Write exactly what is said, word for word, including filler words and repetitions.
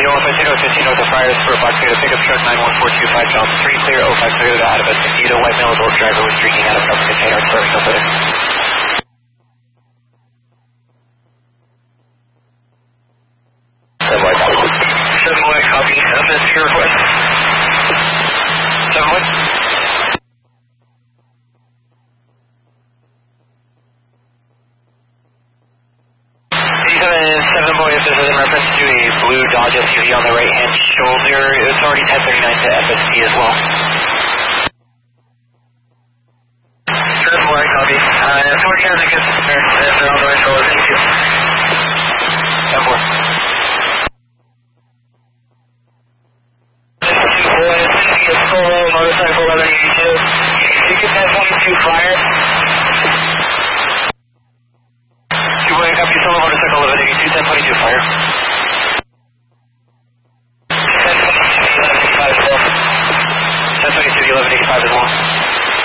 one five zero, fifteen North of Friars for a Black Toyota pickup truck, nine one four two five Johnson three, clear oh five Toyota out of Escondido, white male adult driver was drinking out of cover container, service no further. seven White, seven White, copy, M S your request. seven White. seven Boy, if this is in reference to a blue Dodge S U V on the right-hand shoulder, it's already ten thirty-nine to F S T as well. seven Boy, copy. Uh, so we're here to get there, and they're on the right shoulder, thank you. seven Boy. two Boy, it's going to be a solo motorcycle eleven eighty-two. You can ten twenty-two fire. two Boy, copy, solo motorcycle eleven eighty-two, ten twenty-two fire. ten twenty-two, eleven eighty-five as well. ten twenty-two, eleven eighty-five as well.